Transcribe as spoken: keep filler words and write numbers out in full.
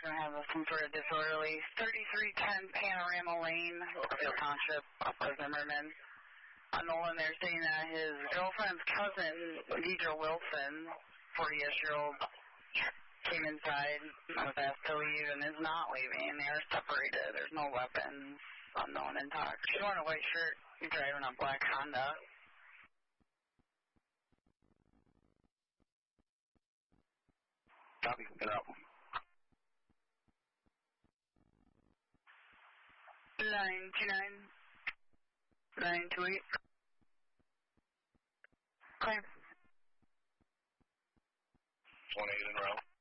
going to have some sort of disorderly. thirty-three ten Panorama Lane, Oakville Township, off of Zimmerman. On Nolan, they're saying that his girlfriend's cousin, Deidre Wilson, forty-ish-year-old, came inside and was asked to leave and is not leaving. They are separated. There's no weapons. Unknown in talk. She's wearing a white shirt. He's driving a black Honda. Copy. Get out. nine two nine. nine two eight. Clear. one eight in route.